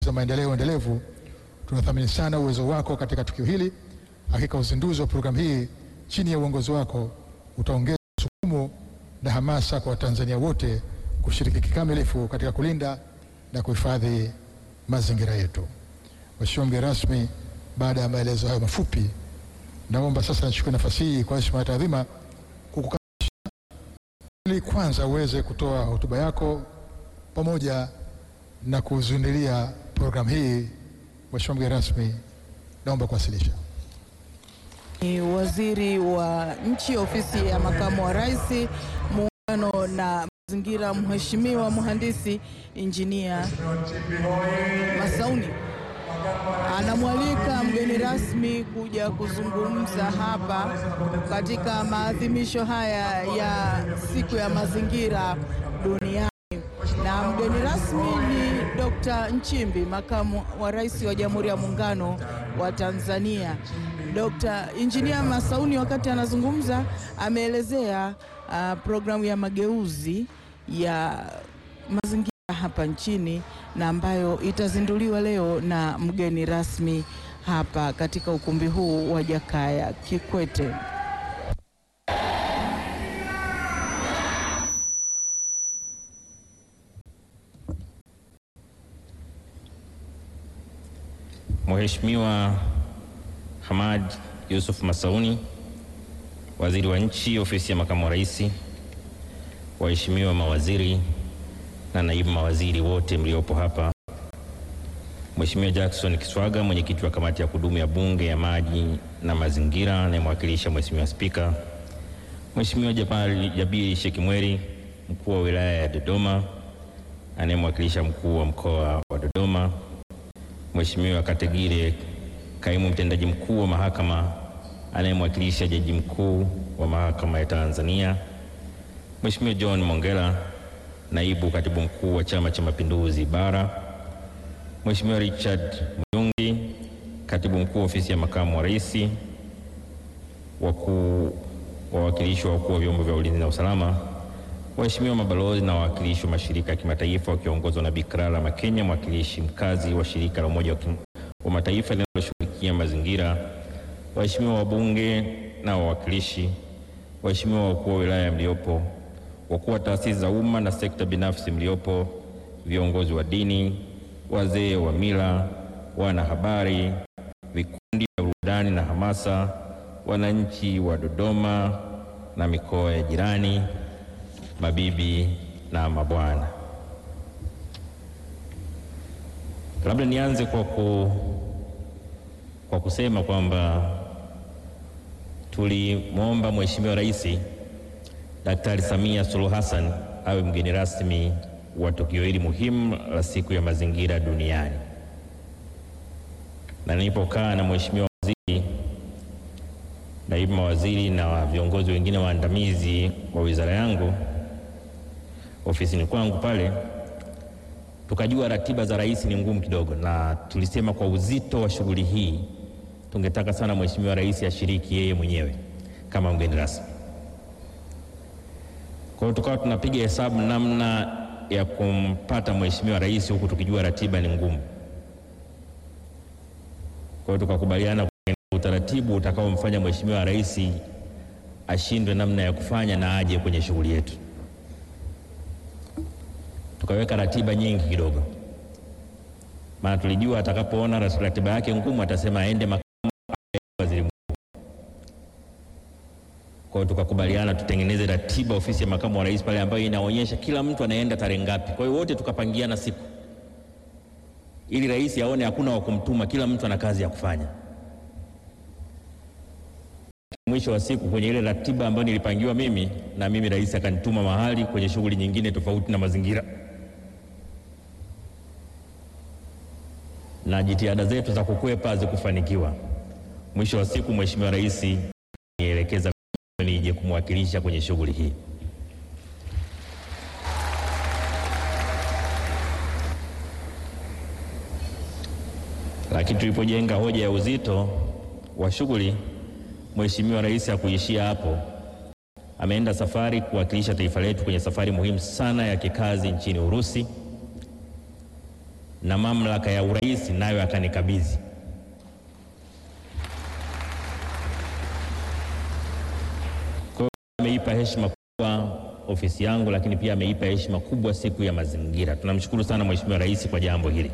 za maendeleo endelevu. Tunathamini sana uwezo wako katika tukio hili. Hakika uzinduzi wa programu hii chini ya uongozi wako utaongeza msukumo na hamasa kwa Watanzania wote kushiriki kikamilifu katika kulinda na kuhifadhi mazingira yetu. Mheshimiwa mgeni rasmi, baada ya maelezo hayo mafupi, naomba sasa nichukue nafasi hii kwa heshima na taadhima kukukaribisha ili kwanza uweze kutoa hotuba yako pamoja na kuzindulia programu hii. Mheshimiwa mgeni rasmi, naomba kuwasilisha. Ni Waziri wa Nchi, Ofisi ya Makamu wa Rais, Muungano na Mazingira, Mheshimiwa Mhandisi Injinia Masauni anamwalika mgeni rasmi kuja kuzungumza hapa katika maadhimisho haya ya Siku ya Mazingira Duniani. Na mgeni rasmi ni Dr. Nchimbi, Makamu wa Rais wa Jamhuri ya Muungano wa Tanzania. Dr. Injinia Masauni wakati anazungumza ameelezea programu ya mageuzi ya mazingira hapa nchini na ambayo itazinduliwa leo na mgeni rasmi hapa katika ukumbi huu wa Jakaya Kikwete. Mheshimiwa Hamad Yusuf Masauni, Waziri wa Nchi, Ofisi ya Makamu wa Rais, waheshimiwa mawaziri na naibu mawaziri wote mliopo hapa, Mheshimiwa Jackson Kiswaga, mwenyekiti wa kamati ya kudumu ya Bunge ya Maji na Mazingira anayemwakilisha Mheshimiwa Spika, Mheshimiwa Jabiri Shekimweri, mkuu wa wilaya ya Dodoma anayemwakilisha mkuu wa mkoa wa Dodoma, Mheshimiwa Kategire, kaimu mtendaji mkuu wa mahakama anayemwakilisha jaji mkuu wa mahakama ya Tanzania, Mheshimiwa John Mongela, naibu katibu mkuu wa Chama cha Mapinduzi Bara, Mheshimiwa Richard Muyungi, katibu mkuu ofisi ya makamu wa rais, wawakilishi wa wakuu wa vyombo vya ulinzi na usalama, waheshimiwa mabalozi na wawakilishi wa mashirika ya kimataifa wakiongozwa na Bikrala Makenya, mwakilishi mkazi wa shirika la Umoja wa Mataifa linaloshughulikia mazingira, waheshimiwa wabunge na wawakilishi, waheshimiwa wakuu wa wilaya mliopo, wakuu wa taasisi za umma na sekta binafsi mliopo, viongozi wa dini, wazee wa mila, wanahabari, vikundi vya burudani na hamasa, wananchi wa Dodoma na mikoa ya jirani, mabibi na mabwana. Labda nianze kwa kusema kwamba tulimwomba Mheshimiwa Rais Daktari Samia Suluhu Hassan awe mgeni rasmi wa tukio hili muhimu la Siku ya Mazingira Duniani. Na nilipokaa na Mheshimiwa Waziri, naibu mawaziri na viongozi wengine waandamizi wa wizara yangu ofisini kwangu pale, tukajua ratiba za rais ni ngumu kidogo, na tulisema kwa uzito wa shughuli hii tungetaka sana Mheshimiwa Rais ashiriki yeye mwenyewe kama mgeni rasmi. Kwa hiyo tukawa tunapiga hesabu namna ya kumpata Mheshimiwa Rais huku tukijua ratiba ni ngumu. Kwa hiyo tukakubaliana utaratibu utakaomfanya Mheshimiwa Rais ashindwe namna ya kufanya na aje kwenye shughuli yetu. Tukaweka ratiba nyingi kidogo, maana tulijua atakapoona ratiba yake ngumu atasema aende makamu waziri mkuu. Kwa hiyo tukakubaliana tutengeneze ratiba ofisi ya makamu wa rais pale ambayo inaonyesha kila mtu anaenda tarehe ngapi. Kwa hiyo wote tukapangiana siku ili rais aone hakuna wa kumtuma, kila mtu ana kazi ya kufanya. Mwisho wa siku kwenye ile ratiba ambayo nilipangiwa mimi, na mimi rais akanituma mahali kwenye shughuli nyingine tofauti na mazingira. Na jitihada zetu za kukwepa hazikufanikiwa. Mwisho wa siku Mheshimiwa Rais nielekeza nije kumwakilisha kwenye shughuli hii. Lakini tulipojenga hoja ya uzito wa shughuli, Mheshimiwa Rais hakuishia hapo. Ameenda safari kuwakilisha taifa letu kwenye safari muhimu sana ya kikazi nchini Urusi. na mamlaka ya urais nayo akanikabidhi. Kwa hiyo ameipa heshima kubwa ofisi yangu, lakini pia ameipa heshima kubwa siku ya mazingira. Tunamshukuru sana Mheshimiwa Rais kwa jambo hili.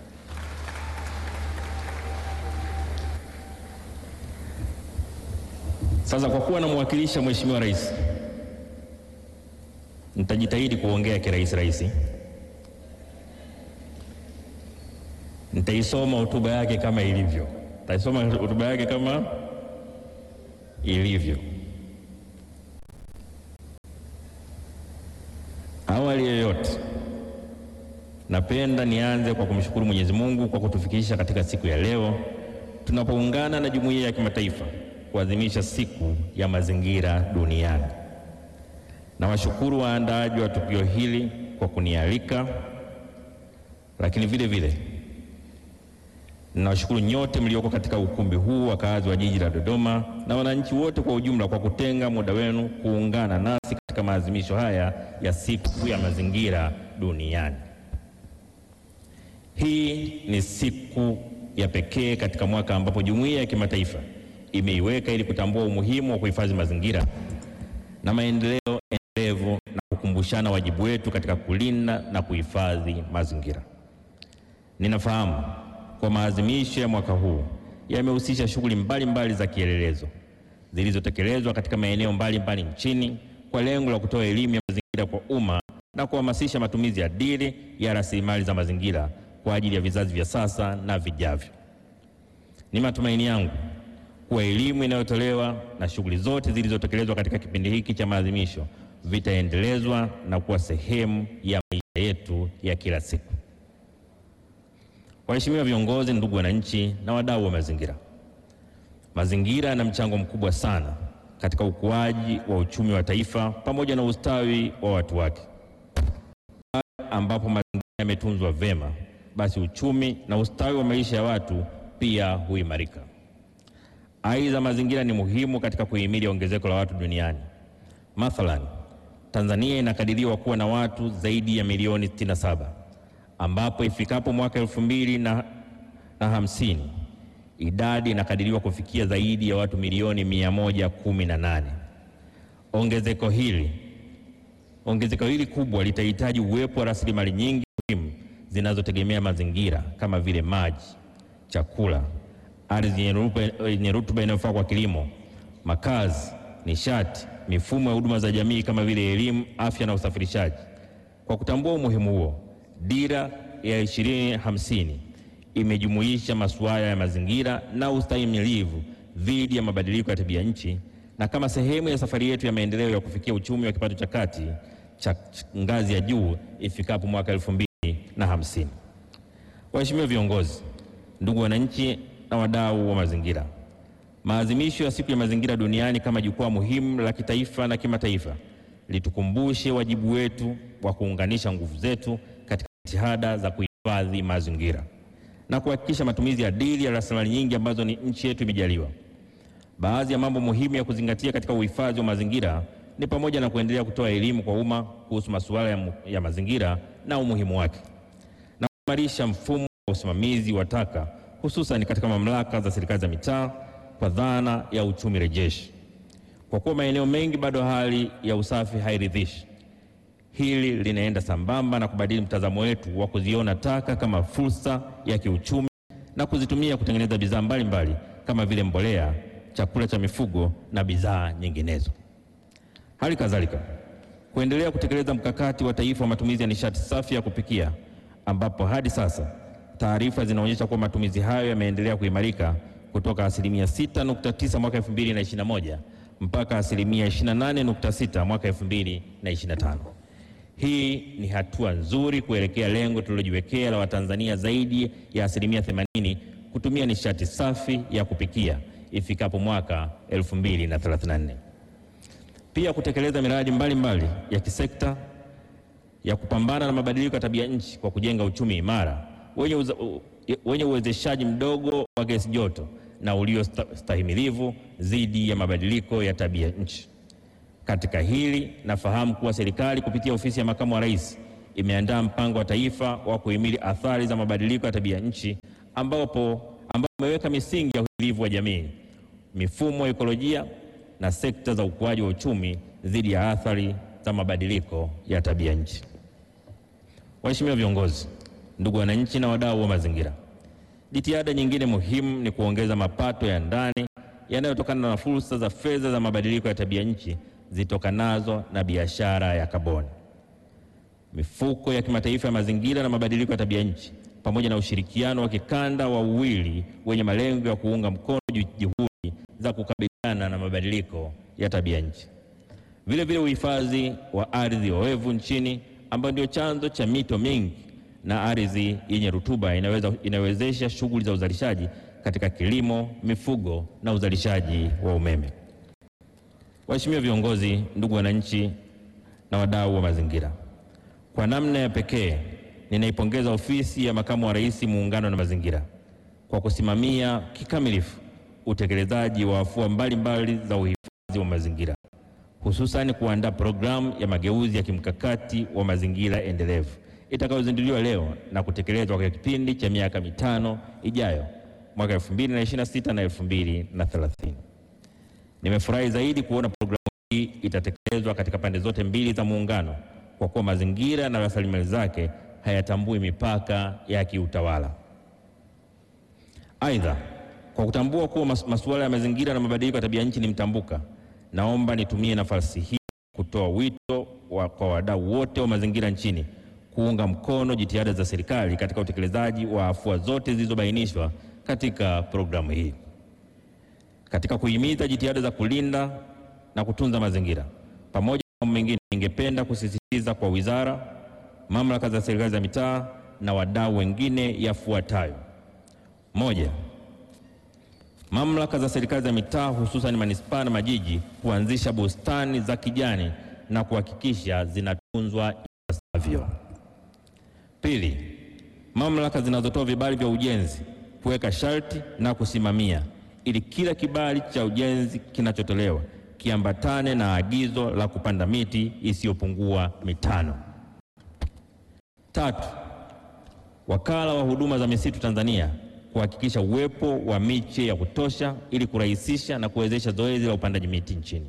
Sasa kwa kuwa namwakilisha Mheshimiwa Rais, nitajitahidi kuongea kirais. Nitaisoma hotuba yake kama ilivyo. Awali ya yote, napenda nianze kwa kumshukuru Mwenyezi Mungu kwa kutufikisha katika siku ya leo tunapoungana na jumuiya ya kimataifa kuadhimisha siku ya mazingira duniani. Nawashukuru waandaaji wa tukio hili kwa kunialika, lakini vile vile nawashukuru nyote mlioko katika ukumbi huu, wakazi wa jiji la Dodoma na wananchi wote kwa ujumla, kwa kutenga muda wenu kuungana nasi katika maadhimisho haya ya siku ya mazingira duniani. Hii ni siku ya pekee katika mwaka ambapo jumuiya ya kimataifa imeiweka ili kutambua umuhimu wa kuhifadhi mazingira na maendeleo endelevu na kukumbushana wajibu wetu katika kulinda na kuhifadhi mazingira. Ninafahamu kwa maadhimisho ya mwaka huu yamehusisha shughuli mbalimbali za kielelezo zilizotekelezwa katika maeneo mbalimbali nchini kwa lengo la kutoa elimu ya mazingira kwa umma na kuhamasisha matumizi adili ya rasilimali za mazingira kwa ajili ya vizazi vya sasa na vijavyo. Ni matumaini yangu kuwa elimu inayotolewa na shughuli zote zilizotekelezwa katika kipindi hiki cha maadhimisho vitaendelezwa na kuwa sehemu ya maisha yetu ya kila siku. Waheshimiwa viongozi, ndugu wananchi na wadau wa mazingira, mazingira yana mchango mkubwa sana katika ukuaji wa uchumi wa taifa pamoja na ustawi wa watu wake. Ambapo mazingira yametunzwa vema, basi uchumi na ustawi wa maisha ya watu pia huimarika. Aidha, mazingira ni muhimu katika kuhimili ongezeko la watu duniani. Mathalan, Tanzania inakadiriwa kuwa na watu zaidi ya milioni 67, ambapo ifikapo mwaka 2050 idadi inakadiriwa kufikia zaidi ya watu milioni 118. Ongezeko hili kubwa litahitaji uwepo wa rasilimali nyingi muhimu zinazotegemea mazingira kama vile maji, chakula, ardhi yenye rutuba inayofaa kwa kilimo, makazi, nishati, mifumo ya huduma za jamii kama vile elimu, afya na usafirishaji. Kwa kutambua umuhimu huo, Dira ya 2050 imejumuisha masuala ya mazingira na ustahimilivu dhidi ya mabadiliko ya tabia nchi, na kama sehemu ya safari yetu ya maendeleo ya kufikia uchumi wa kipato cha kati cha ngazi ya juu ifikapo mwaka 2050. Waheshimiwa viongozi, ndugu wananchi na wadau wa mazingira, maadhimisho ya siku ya mazingira duniani kama jukwaa muhimu la kitaifa na kimataifa litukumbushe wajibu wetu wa kuunganisha nguvu zetu katika jitihada za kuhifadhi mazingira na kuhakikisha matumizi adili ya rasilimali nyingi ambazo ni nchi yetu imejaliwa. Baadhi ya mambo muhimu ya kuzingatia katika uhifadhi wa mazingira ni pamoja na kuendelea kutoa elimu kwa umma kuhusu masuala ya mazingira na umuhimu wake, na kuimarisha mfumo wa usimamizi wa taka hususan katika mamlaka za serikali za mitaa kwa dhana ya uchumi rejeshi. Kwa kuwa maeneo mengi bado hali ya usafi hairidhishi, hili linaenda sambamba na kubadili mtazamo wetu wa kuziona taka kama fursa ya kiuchumi na kuzitumia kutengeneza bidhaa mbalimbali kama vile mbolea, chakula cha mifugo na bidhaa nyinginezo. Hali kadhalika, kuendelea kutekeleza mkakati wa taifa wa matumizi ya nishati safi ya kupikia, ambapo hadi sasa taarifa zinaonyesha kuwa matumizi hayo yameendelea kuimarika kutoka asilimia 6.9 mwaka 2021 mpaka asilimia 28.6 mwaka 2025. Hii ni hatua nzuri kuelekea lengo tulilojiwekea la Watanzania zaidi ya asilimia 80 kutumia nishati safi ya kupikia ifikapo mwaka 2034. Pia kutekeleza miradi mbalimbali ya kisekta ya kupambana na mabadiliko ya tabia nchi kwa kujenga uchumi imara wenye uwezeshaji mdogo wa gesi joto na uliostahimilivu dhidi ya mabadiliko ya tabia nchi. Katika hili nafahamu kuwa serikali kupitia ofisi ya makamu wa rais imeandaa mpango wa taifa wa kuhimili athari za mabadiliko ya tabia nchi ambao umeweka misingi ya uhimilivu wa jamii, mifumo ya ekolojia na sekta za ukuaji wa uchumi dhidi ya athari za mabadiliko ya tabia nchi. Waheshimiwa viongozi, ndugu wananchi na wadau wa mazingira, jitihada nyingine muhimu ni kuongeza mapato ya ndani yanayotokana na fursa za fedha za mabadiliko ya tabia nchi zitokanazo na biashara ya kaboni. Mifuko ya kimataifa ya mazingira na mabadiliko ya tabia nchi pamoja na ushirikiano wa kikanda wa uwili wenye malengo ya kuunga mkono juhudi za kukabiliana na mabadiliko ya tabia nchi. Vile vile uhifadhi wa ardhi oevu nchini ambayo ndio chanzo cha mito mingi na ardhi yenye rutuba inawezesha shughuli za uzalishaji katika kilimo, mifugo na uzalishaji wa umeme. Waheshimiwa viongozi, ndugu wananchi na wadau wa mazingira, kwa namna ya pekee ninaipongeza Ofisi ya Makamu wa Rais Muungano na Mazingira kwa kusimamia kikamilifu utekelezaji wa afua mbalimbali za uhifadhi wa mazingira, hususan kuandaa programu ya mageuzi ya kimkakati wa mazingira endelevu itakayozinduliwa leo na kutekelezwa kwa kipindi cha miaka 5 ijayo, mwaka 2026 na 2030. Nimefurahi zaidi kuona programu hii itatekelezwa katika pande zote mbili za muungano, kwa kuwa mazingira na rasilimali zake hayatambui mipaka ya kiutawala. Aidha, kwa kutambua kuwa masuala ya mazingira na mabadiliko ya tabia nchi ni mtambuka, naomba nitumie nafasi hii kutoa wito kwa wadau wote wa mazingira nchini kuunga mkono jitihada za serikali katika utekelezaji wa afua zote zilizobainishwa katika programu hii. Katika kuhimiza jitihada za kulinda na kutunza mazingira, pamoja na mambo mengine, ningependa kusisitiza kwa wizara, mamlaka za serikali za mitaa na wadau wengine yafuatayo. Moja, mamlaka za serikali za mitaa hususan manispaa na majiji kuanzisha bustani za kijani na kuhakikisha zinatunzwa ipasavyo. Pili, mamlaka zinazotoa vibali vya ujenzi kuweka sharti na kusimamia ili kila kibali cha ujenzi kinachotolewa kiambatane na agizo la kupanda miti isiyopungua 5. Tatu, wakala wa huduma za misitu Tanzania kuhakikisha uwepo wa miche ya kutosha ili kurahisisha na kuwezesha zoezi la upandaji miti nchini.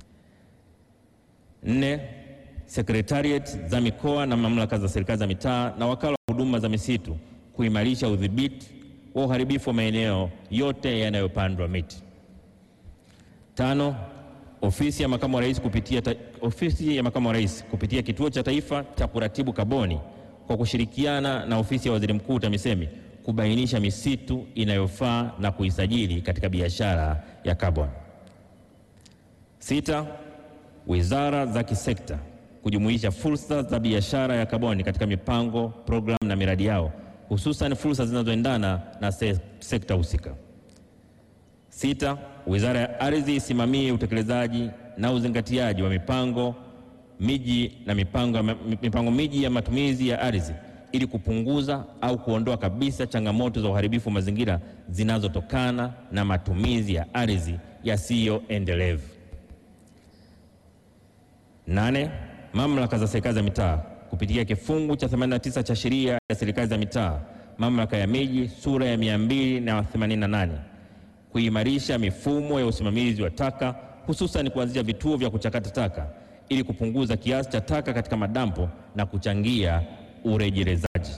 4, sekretariat za mikoa na mamlaka za serikali za mitaa na wakala wa huduma za misitu kuimarisha udhibiti wa uharibifu wa maeneo yote yanayopandwa miti. 5, Ofisi ya Makamu wa Rais kupitia Kituo cha Taifa cha Kuratibu Kaboni kwa kushirikiana na Ofisi ya Waziri Mkuu TAMISEMI kubainisha misitu inayofaa na kuisajili katika biashara ya kaboni. 6, wizara za kisekta kujumuisha fursa za biashara ya kaboni katika mipango, programu na miradi yao, hususan fursa zinazoendana na sekta husika. 6, Wizara ya Ardhi isimamie utekelezaji na uzingatiaji wa mipango miji na mipango miji ya matumizi ya ardhi ili kupunguza au kuondoa kabisa changamoto za uharibifu wa mazingira zinazotokana na matumizi ya ardhi yasiyo endelevu. 8, mamlaka za serikali za mitaa kupitia kifungu cha 89 cha sheria ya serikali za mitaa, mamlaka ya miji sura ya 288 kuimarisha mifumo ya usimamizi wa taka, hususan kuanzisha vituo vya kuchakata taka ili kupunguza kiasi cha taka katika madampo na kuchangia urejelezaji.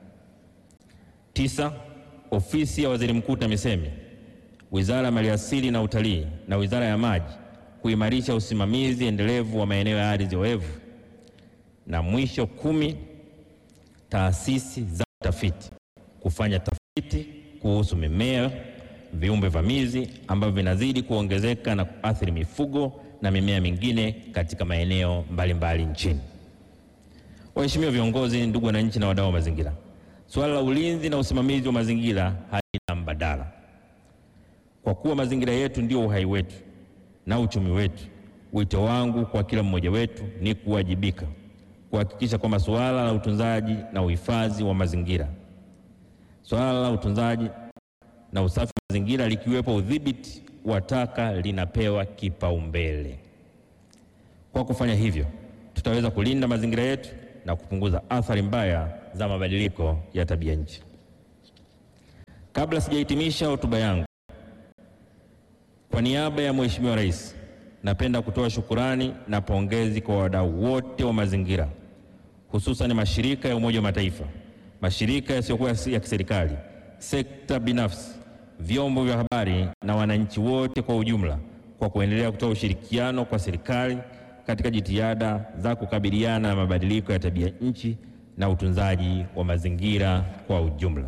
9, Ofisi ya Waziri Mkuu TAMISEMI, Wizara ya Maliasili na Utalii na Wizara ya Maji kuimarisha usimamizi endelevu wa maeneo ya ardhi oevu. Na mwisho 10, taasisi za utafiti kufanya tafiti kuhusu mimea, viumbe vamizi ambavyo vinazidi kuongezeka na kuathiri mifugo na mimea mingine katika maeneo mbalimbali nchini. Waheshimiwa viongozi, ndugu wananchi na wadau wa mazingira, suala la ulinzi na usimamizi wa mazingira halina mbadala. Kwa kuwa mazingira yetu ndio uhai wetu na uchumi wetu, wito wangu kwa kila mmoja wetu ni kuwajibika kuhakikisha kwamba suala la utunzaji na uhifadhi wa mazingira, suala la utunzaji na usafi wa mazingira likiwepo udhibiti wa taka linapewa kipaumbele. Kwa kufanya hivyo, tutaweza kulinda mazingira yetu na kupunguza athari mbaya za mabadiliko ya tabia nchi. Kabla sijahitimisha hotuba yangu, kwa niaba ya Mheshimiwa Rais, napenda kutoa shukurani na pongezi kwa wadau wote wa mazingira, hususan mashirika ya Umoja wa Mataifa, mashirika yasiyokuwa ya kiserikali, sekta binafsi, vyombo vya habari na wananchi wote kwa ujumla kwa kuendelea kutoa ushirikiano kwa serikali katika jitihada za kukabiliana na mabadiliko ya tabia nchi na utunzaji wa mazingira kwa ujumla.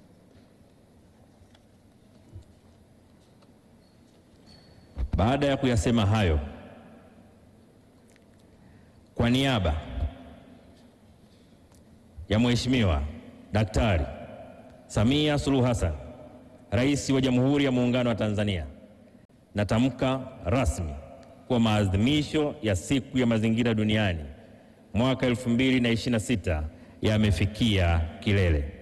Baada ya kuyasema hayo, kwa niaba ya Mheshimiwa Daktari Samia Suluhu Hassan, Rais wa Jamhuri ya Muungano wa Tanzania, natamka rasmi kwa maadhimisho ya Siku ya Mazingira Duniani mwaka 2026 yamefikia kilele.